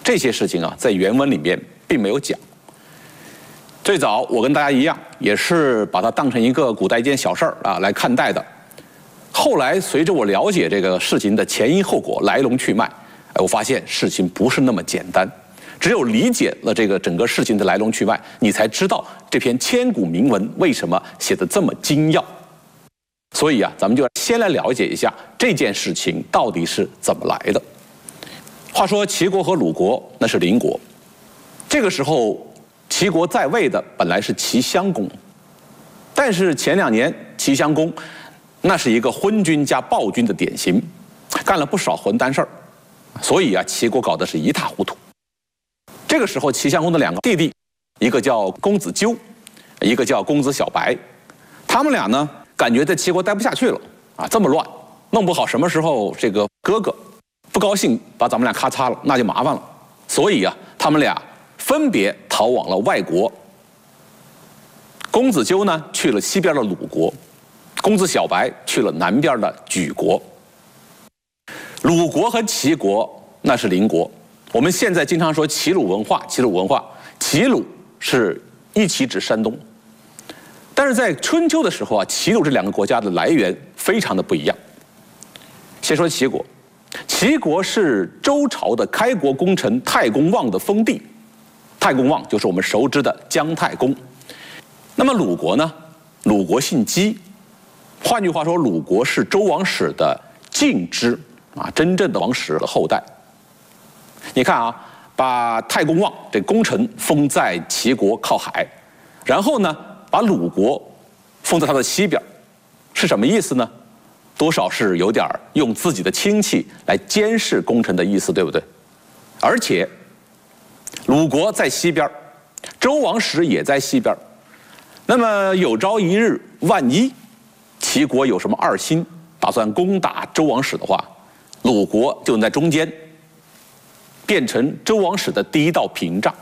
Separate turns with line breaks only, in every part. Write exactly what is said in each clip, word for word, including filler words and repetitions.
这些事情啊，在原文里面并没有讲。最早我跟大家一样，也是把它当成一个古代一件小事儿啊来看待的。后来随着我了解这个事情的前因后果、来龙去脉，哎，我发现事情不是那么简单。只有理解了这个整个事情的来龙去脉，你才知道这篇千古铭文为什么写得这么精要。所以啊，咱们就先来了解一下这件事情到底是怎么来的。话说齐国和鲁国那是邻国，这个时候齐国在位的本来是齐襄公，但是前两年齐襄公那是一个昏君加暴君的典型，干了不少混蛋事儿，所以啊，齐国搞得是一塌糊涂。这个时候，齐襄公的两个弟弟，一个叫公子纠，一个叫公子小白，他们俩呢，感觉在齐国待不下去了啊，这么乱，弄不好什么时候这个哥哥不高兴，把咱们俩咔嚓了，那就麻烦了。所以啊，他们俩分别逃往了外国。公子纠呢，去了西边的鲁国，公子小白去了南边的莒国。鲁国和齐国那是邻国。我们现在经常说齐鲁文化，齐鲁文化，齐鲁是一起指山东，但是在春秋的时候啊，齐鲁这两个国家的来源非常的不一样。先说齐国，齐国是周朝的开国功臣太公望的封地，太公望就是我们熟知的姜太公。那么鲁国呢？鲁国姓姬，换句话说，鲁国是周王室的近支啊，真正的王室的后代。你看啊，把太公望这功臣封在齐国靠海，然后呢，把鲁国封在他的西边，是什么意思呢？多少是有点用自己的亲戚来监视功臣的意思，对不对？而且，鲁国在西边，周王室也在西边，那么有朝一日，万一齐国有什么二心，打算攻打周王室的话，鲁国就在中间。变成周王室的第一道屏障，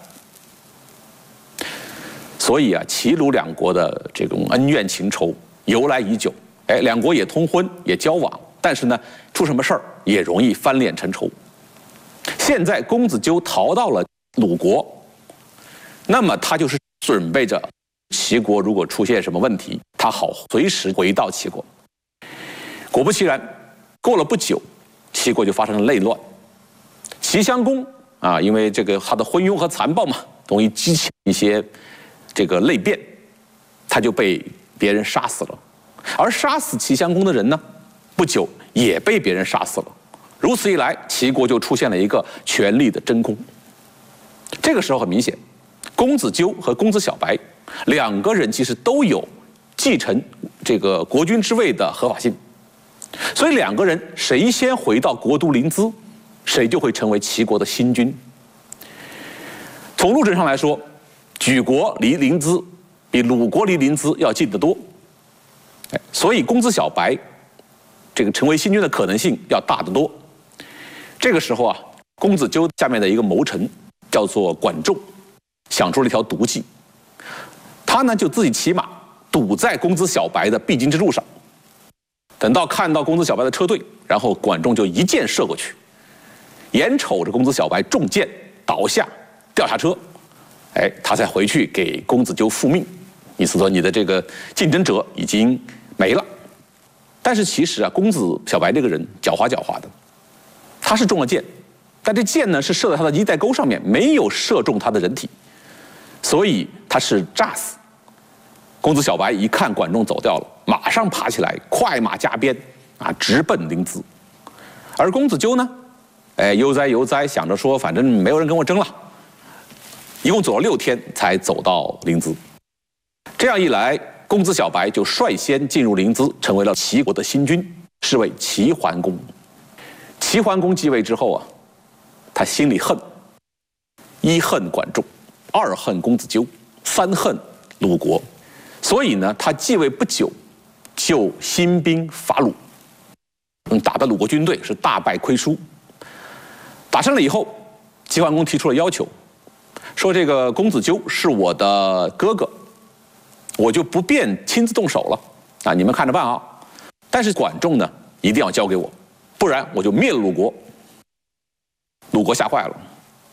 所以啊，齐鲁两国的这种恩怨情仇由来已久。哎，两国也通婚也交往，但是呢，出什么事儿也容易翻脸成仇。现在公子纠逃到了鲁国，那么他就是准备着齐国如果出现什么问题，他好随时回到齐国。果不其然，过了不久，齐国就发生了内乱。齐襄公啊，因为这个他的昏庸和残暴嘛，容易激起一些这个内变，他就被别人杀死了。而杀死齐襄公的人呢，不久也被别人杀死了。如此一来，齐国就出现了一个权力的真空。这个时候很明显，公子纠和公子小白两个人其实都有继承这个国君之位的合法性，所以两个人谁先回到国都临淄，谁就会成为齐国的新君。从路程上来说，莒国离临淄比鲁国离临淄要近得多，所以公子小白这个成为新君的可能性要大得多。这个时候啊，公子纠下面的一个谋臣叫做管仲，想出了一条毒计，他呢就自己骑马堵在公子小白的必经之路上，等到看到公子小白的车队，然后管仲就一箭射过去。眼瞅着公子小白中箭倒下掉下车，哎，他才回去给公子纠复命，意思说你的这个竞争者已经没了。但是其实啊，公子小白这个人狡猾狡猾的，他是中了箭，但这箭呢是射在他的衣带钩上面，没有射中他的人体，所以他是诈死。公子小白一看管仲走掉了，马上爬起来，快马加鞭啊，直奔临淄。而公子纠呢？哎，悠哉悠哉，想着说，反正没有人跟我争了，一共走了六天才走到临淄。这样一来，公子小白就率先进入临淄，成为了齐国的新君，是为齐桓公。齐桓公继位之后啊，他心里恨，一恨管仲，二恨公子纠，三恨鲁国，所以呢，他继位不久，就兴兵伐鲁，嗯，打的鲁国军队是大败亏输。打胜了以后，齐桓公提出了要求，说这个公子纠是我的哥哥，我就不便亲自动手了啊，你们看着办啊。但是管仲呢，一定要交给我，不然我就灭了鲁国。鲁国吓坏了，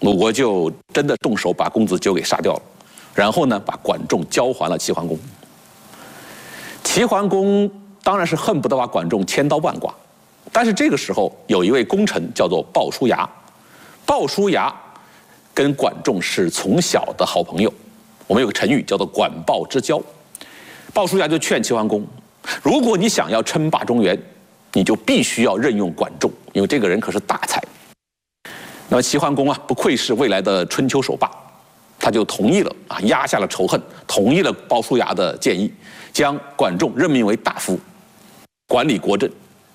鲁国就真的动手把公子纠给杀掉了，然后呢，把管仲交还了齐桓公。齐桓公当然是恨不得把管仲千刀万剐，但是这个时候有一位功臣叫做鲍叔牙，鲍叔牙跟管仲是从小的好朋友，我们有个成语叫做管鲍之交。鲍叔牙就劝齐桓公，如果你想要称霸中原，你就必须要任用管仲，因为这个人可是大才。那么齐桓公啊，不愧是未来的春秋首霸，他就同意了啊，压下了仇恨，同意了鲍叔牙的建议，将管仲任命为大夫，管理国政。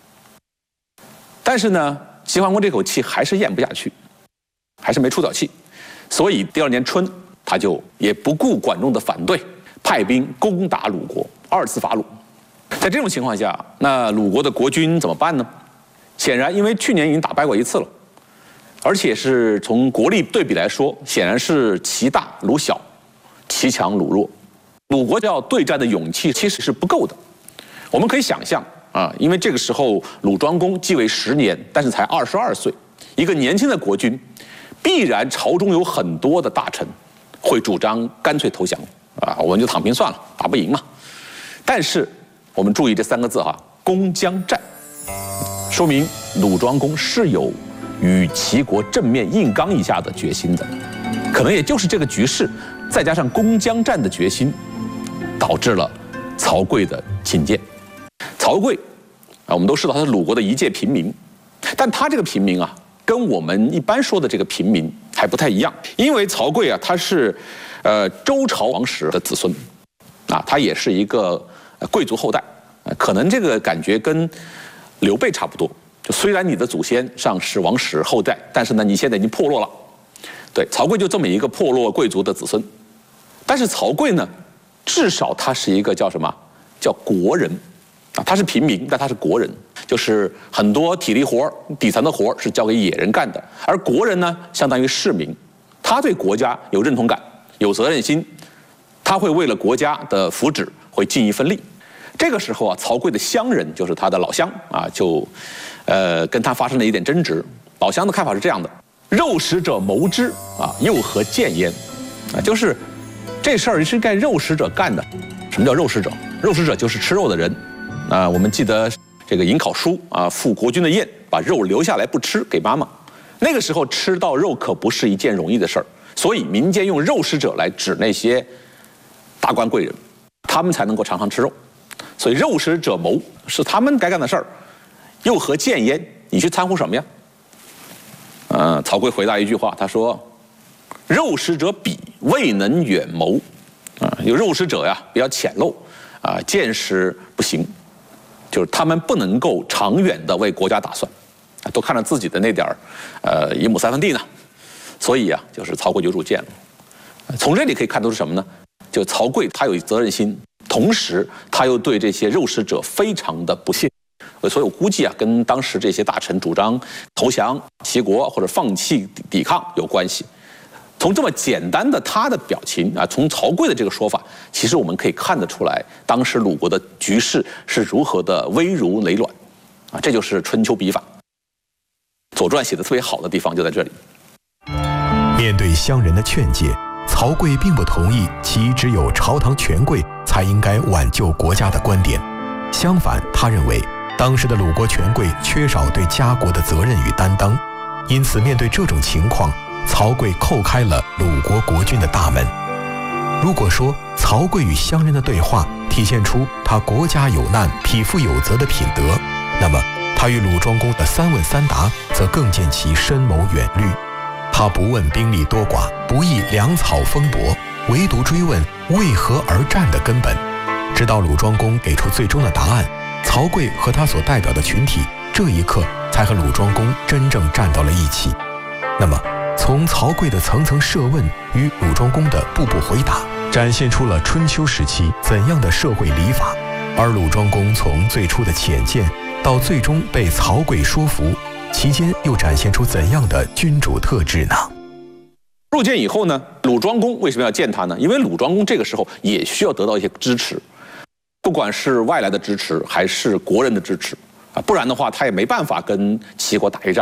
但是呢，齐桓公这口气还是咽不下去，还是没出脚气，所以第二年春，他就也不顾管仲的反对，派兵攻打鲁国，二次伐鲁。在这种情况下，那鲁国的国君怎么办呢？显然，因为去年已经打败过一次了。而且是从国力对比来说，显然是齐大鲁小，齐强鲁弱。鲁国要对战的勇气其实是不够的。我们可以想象啊，因为这个时候鲁庄公继位十年，但是才二十二岁，一个年轻的国君，必然朝中有很多的大臣会主张干脆投降啊，我们就躺平算了，打不赢嘛。但是我们注意这三个字哈，攻将战，说明鲁庄公是有与齐国正面硬刚一下的决心的，可能也就是这个局势，再加上攻江战的决心，导致了曹刿的进谏。曹刿啊，我们都知道他是鲁国的一介平民，但他这个平民啊，跟我们一般说的这个平民还不太一样，因为曹刿啊，他是呃周朝王室的子孙，啊，他也是一个贵族后代，可能这个感觉跟刘备差不多。就虽然你的祖先上是王室后代，但是呢，你现在已经破落了。对，曹刿就这么一个破落贵族的子孙，但是曹刿呢，至少他是一个叫什么？叫国人啊，他是平民，但他是国人，就是很多体力活、底层的活是交给野人干的，而国人呢，相当于市民，他对国家有认同感，有责任心，他会为了国家的福祉会尽一份力。这个时候啊，曹刿的乡人就是他的老乡啊，就，呃，跟他发生了一点争执。老乡的看法是这样的：肉食者谋之啊，又何见焉？啊，就是这事儿是该肉食者干的。什么叫肉食者？肉食者就是吃肉的人。啊，我们记得这个颍考叔啊，赴国君的宴，把肉留下来不吃给妈妈。那个时候吃到肉可不是一件容易的事儿，所以民间用肉食者来指那些达官贵人，他们才能够常常吃肉。所以肉食者谋是他们该干的事儿，又何见焉？你去掺和什么呀？呃，曹刿回答一句话，他说：“肉食者鄙，未能远谋。”啊，有肉食者呀，比较浅陋，啊，见识不行，就是他们不能够长远的为国家打算，啊，都看着自己的那点儿，呃，一亩三分地呢。所以啊，就是曹刿有主见了。从这里可以看出是什么呢？就曹刿他有责任心。同时，他又对这些肉食者非常的不屑，所以我估计啊，跟当时这些大臣主张投降齐国或者放弃抵抗有关系。从这么简单的他的表情啊，从曹刿的这个说法，其实我们可以看得出来，当时鲁国的局势是如何的危如累卵，啊，这就是春秋笔法。《左传》写的特别好的地方就在这里。
面对乡人的劝诫，曹刿并不同意其只有朝堂权贵才应该挽救国家的观点。相反，他认为当时的鲁国权贵缺少对家国的责任与担当，因此面对这种情况，曹刿叩开了鲁国国君的大门。如果说曹刿与乡人的对话体现出他国家有难、匹夫有责的品德，那么他与鲁庄公的三问三答则更见其深谋远虑。他不问兵力多寡，不议粮草丰帛，唯独追问为何而战的根本。直到鲁庄公给出最终的答案，曹刿和他所代表的群体这一刻才和鲁庄公真正站到了一起。那么从曹刿的层层设问与鲁庄公的步步回答，展现出了春秋时期怎样的社会礼法。而鲁庄公从最初的浅见到最终被曹刿说服，其间又展现出怎样的君主特质呢？
入见以后呢，鲁庄公为什么要见他呢？因为鲁庄公这个时候也需要得到一些支持，不管是外来的支持还是国人的支持啊，不然的话他也没办法跟齐国打一仗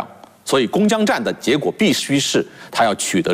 所以攻江战的结果必须是他要取得